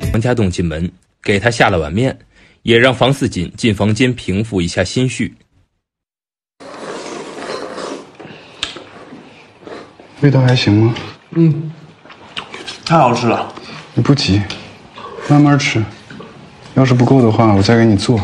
王家栋进门，给他下了碗面，也让房似锦进房间平复一下心绪。 味道还行吗？ 太好吃了。 你不急，慢慢吃。要是不够的话，我再给你做。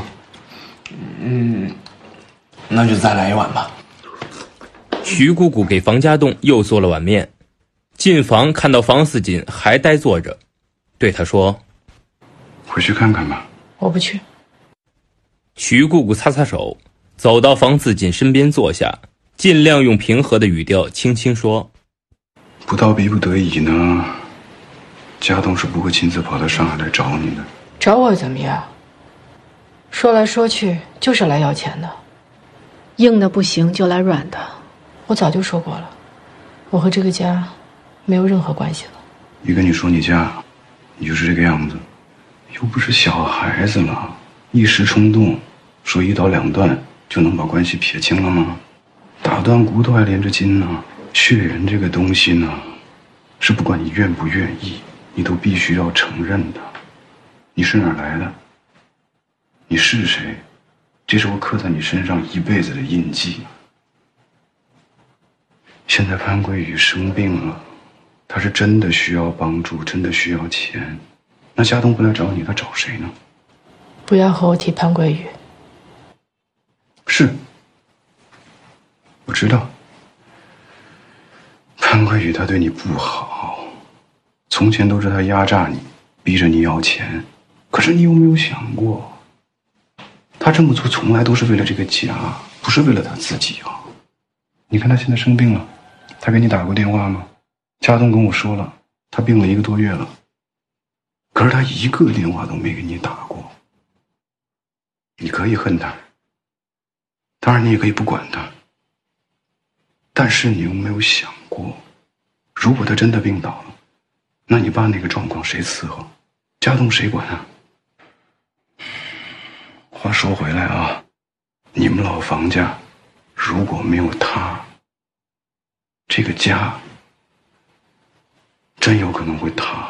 那就再来一碗吧。 徐姑姑给房家栋又做了碗面，进房看到房似锦还呆坐着，对他说：“ 回去看看吧。” 我不去。 徐姑姑擦擦手，走到房似锦身边坐下，尽量用平和的语调轻轻说：“ 不到逼不得已呢，家栋是不会亲自跑到上海来找你的。 找我怎么样？说来说去就是来要钱的，硬的不行就来软的。我早就说过了，我和这个家没有任何关系了。 一跟你说你嫁，你就是这个样子，又不是小孩子了，一时冲动，说一刀两断就能把关系撇清了吗？打断骨头还连着筋呢。血缘这个东西呢，是不管你愿不愿意，你都必须要承认的。你是哪儿来的？你是谁？这是我刻在你身上一辈子的印记。现在潘桂宇生病了，他是真的需要帮助，真的需要钱。那家栋不来找你，他找谁呢？ 不要和我提潘桂宇。 是，我知道。潘桂宇他对你不好，从前都是他压榨你，逼着你要钱。可是你有没有想过，他这么做从来都是为了这个家，不是为了他自己啊。你看他现在生病了，他给你打过电话吗？家栋跟我说了，他病了1个多月了，可是他一个电话都没给你打过。你可以恨他，当然你也可以不管他，但是你有没有想过，如果他真的病倒了，那你爸那个状况谁伺候？家栋谁管啊？话说回来啊，你们老房家如果没有他，这个家真有可能会塌。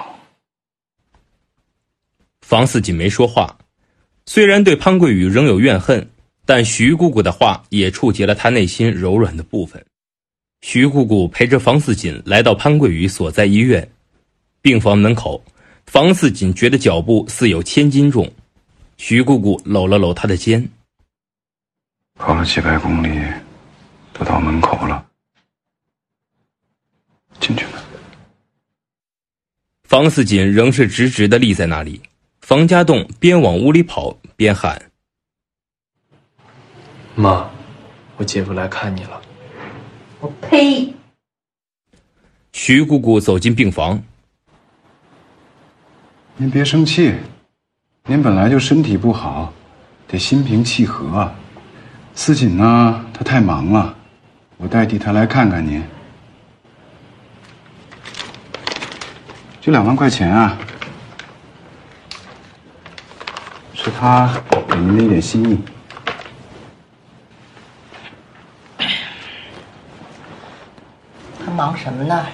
房似锦没说话，虽然对潘桂宇仍有怨恨，但徐姑姑的话也触及了他内心柔软的部分。徐姑姑陪着房似锦来到潘桂宇所在医院，病房门口，房似锦觉得脚步似有千斤重，徐姑姑搂了搂他的肩。 跑了几百公里，都到门口了，进去吧。 房似锦仍是直直地立在那里，房家栋边往屋里跑边喊：“ 妈，我姐夫来看你了。” 我呸！ 徐姑姑走进病房。 您别生气，您本来就身体不好，得心平气和啊。似锦呢，他太忙了，我代替他来看看您。这2万块钱啊，是他给您的一点心意。 他忙什么呢？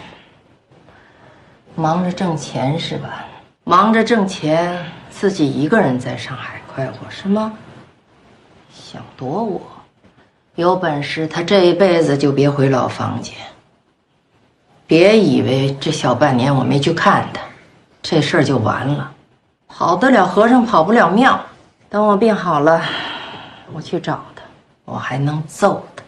忙着挣钱是吧？忙着挣钱，自己一个人在上海快活是吗？想躲我，有本事他这一辈子就别回老房去。别以为这小半年我没去看他，这事儿就完了。跑得了和尚跑不了庙，等我病好了，我去找他，我还能揍他。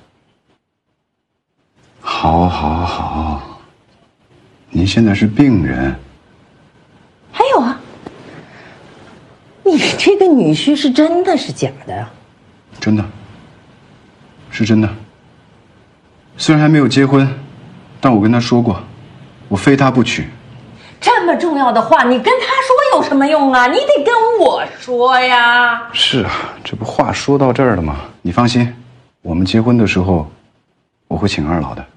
好，好，好，您现在是病人。 还有啊，你这个女婿是真的是假的啊？ 真的，是真的。虽然还没有结婚，但我跟他说过，我非他不娶。 这么重要的话，你跟他说有什么用啊？你得跟我说呀。 是啊，这不话说到这儿了吗？你放心，我们结婚的时候，我会请2老的。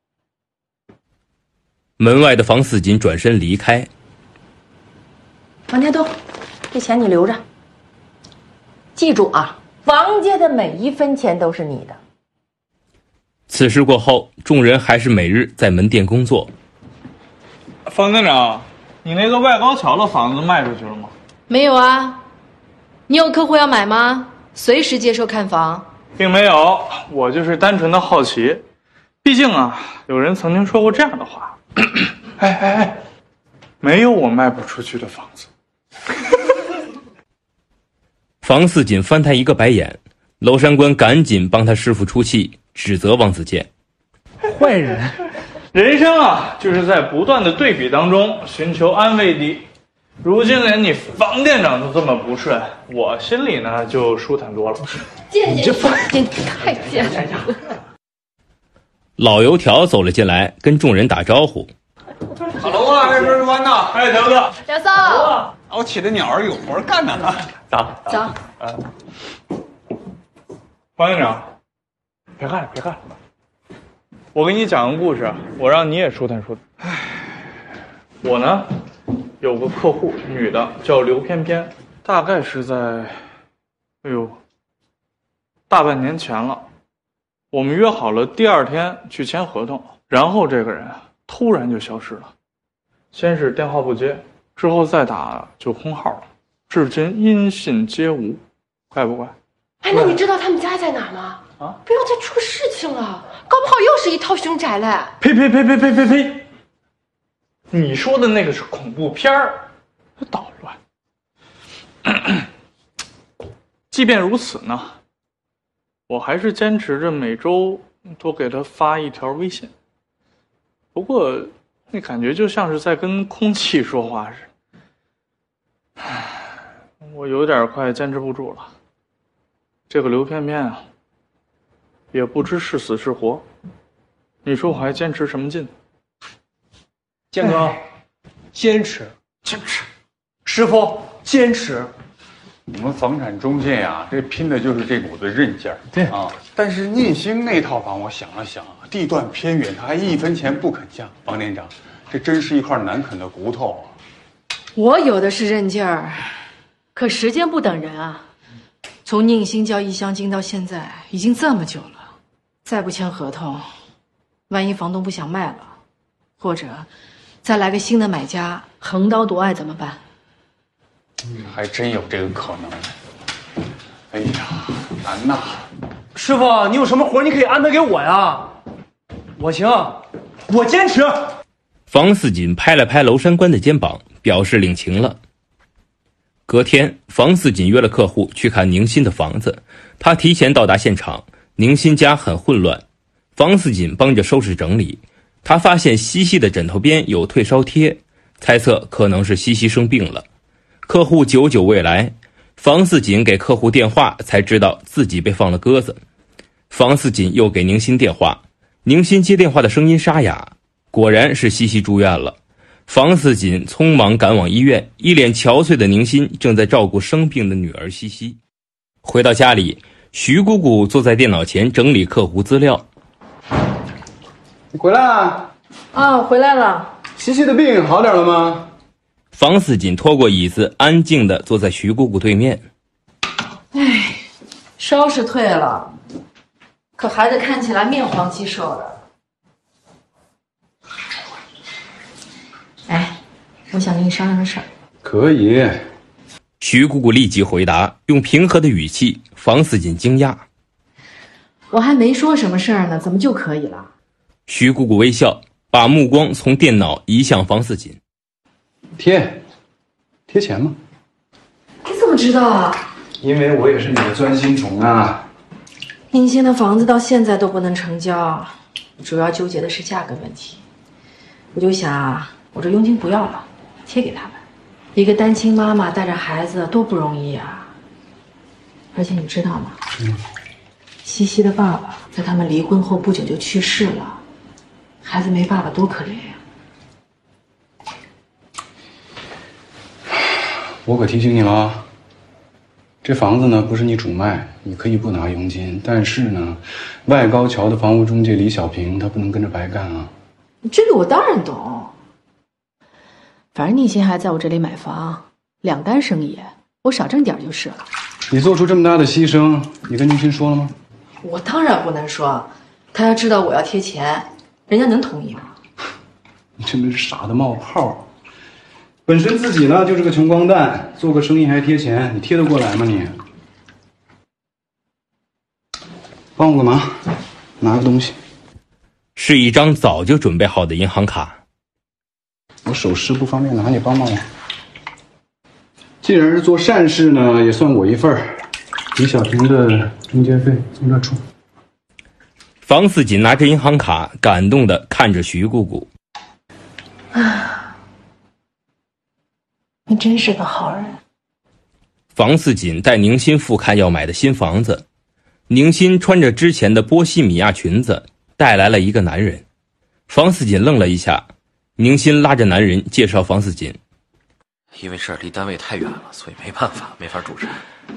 门外的房似锦转身离开。 王家栋，这钱你留着，记住啊，王家的每一分钱都是你的。 此事过后，众人还是每日在门店工作。 方店长， 你那个外高桥的房子卖出去了吗？ 没有啊。你有客户要买吗？随时接受看房。 并没有，我就是单纯的好奇。毕竟啊，有人曾经说过这样的话：没有我卖不出去的房子。 房似锦翻他一个白眼，娄山官赶紧帮他师傅出气，指责王子健： 坏人。人生啊，就是在不断的对比当中寻求安慰的。如今连你房店长都这么不顺，我心里呢就舒坦多了。 你这房店太贱了。 老油条走了进来，跟众人打招呼： 哈喽啊，这边是弯呐。 哎，德哥， 梁嫂， 我起的鸟儿有活干呢。 走。王院长，别干了，别干了。我给你讲个故事，我让你也舒坦舒坦。我呢，有个客户，女的，叫刘翩翩，大概是在，大半年前了。我们约好了第2天去签合同，然后这个人突然就消失了，先是电话不接，之后再打就空号了，至今音信皆无，怪不怪？ 哎，那你知道他们家在哪吗？啊，不要再出事情了，搞不好又是一套凶宅嘞！ 呸！你说的那个是恐怖片儿，捣乱。即便如此呢，我还是坚持着每周多给他发1条微信。不过，那感觉就像是在跟空气说话似的。我有点快坚持不住了。这个刘翩翩啊，也不知是死是活，你说我还坚持什么劲？ 建哥，坚持，师傅坚持。 你们房产中介呀，这拼的就是这股子韧劲儿。 对啊，但是宁兴那套房，我想了想，地段偏远，他还1分钱不肯降。王店长，这真是一块难啃的骨头啊！ 我有的是韧劲儿，可时间不等人啊。从宁兴交易香金到现在已经这么久了，再不签合同，万一房东不想卖了，或者再来个新的买家横刀夺爱怎么办？ 还真有这个可能。哎呀，难呐！ 师傅，你有什么活你可以安排给我呀？我行，我坚持。 房似锦拍了拍娄山官的肩膀，表示领情了。隔天，房似锦约了客户去看宁新的房子。他提前到达现场，宁新家很混乱，房似锦帮着收拾整理。他发现西西的枕头边有退烧贴，猜测可能是西西生病了。客户久久未来，房似锦给客户电话，才知道自己被放了鸽子。房似锦又给宁新电话，宁新接电话的声音沙哑，果然是西西住院了。房似锦匆忙赶往医院，一脸憔悴的宁新正在照顾生病的女儿西西。回到家里，徐姑姑坐在电脑前整理客户资料。 你回来了？ 啊，回来了。 西西的病好点了吗？ 房似锦拖过椅子，安静地坐在徐姑姑对面。 唉，烧是退了，可孩子看起来面黄肌瘦的。哎，我想跟你商量个事儿。 可以。 徐姑姑立即回答，用平和的语气。房似锦惊讶： 我还没说什么事儿呢，怎么就可以了？ 徐姑姑微笑，把目光从电脑移向房似锦。 贴钱吗？ 你怎么知道啊？ 因为我也是你的钻心虫啊。 宁新的房子到现在都不能成交，主要纠结的是价格问题。我就想，我这佣金不要了，贴给他们。一个单亲妈妈带着孩子多不容易啊！而且你知道吗？西西的爸爸在他们离婚后不久就去世了，孩子没爸爸多可怜呀！ 我可提醒你了，这房子呢不是你主卖，你可以不拿佣金，但是呢，外高桥的房屋中介李小平他不能跟着白干啊。 这个我当然懂，反正宁新还在我这里买房，2单生意，我少挣点就是了。 你做出这么大的牺牲，你跟宁新说了吗？ 我当然不能说，他要知道我要贴钱，人家能同意吗？ 你真的是傻的冒泡。 本身自己呢就是个穷光蛋，做个生意还贴钱，你贴得过来吗你？帮我个忙，拿个东西。 是一张早就准备好的银行卡。 我手湿不方便拿，你帮帮我。既然是做善事呢，也算我一份儿。李小平的中介费从这出。 房似锦拿着银行卡，感动地看着徐姑姑。 你真是个好人。 房似锦带宁馨复看要买的新房子，宁馨穿着之前的波西米亚裙子，带来了一个男人。房似锦愣了一下，宁馨拉着男人介绍房似锦。 因为这儿离单位太远了，所以没办法，没法主持。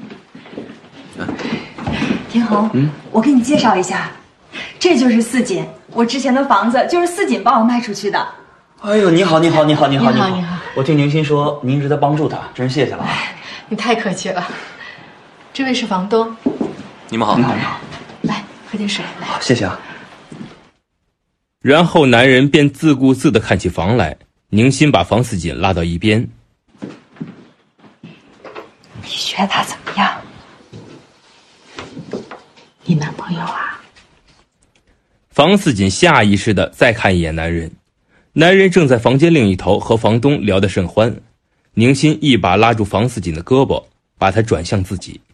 田恒，我给你介绍一下，这就是似锦，我之前的房子就是似锦帮我卖出去的。 哎呦，你好，你好，你好，你好， 你好，你好！ 我听宁馨说您一直在帮助她，真是谢谢了。 你太客气了。这位是房东。 你们好， 你好，你好。 来，喝点水。来， 好，谢谢啊。 然后男人便自顾自地看起房来。宁馨把房似锦拉到一边。 你觉得他怎么样？ 你男朋友啊？ 房似锦下意识地再看一眼男人，男人正在房间另一头和房东聊得甚欢。宁馨一把拉住房似锦的胳膊，把他转向自己。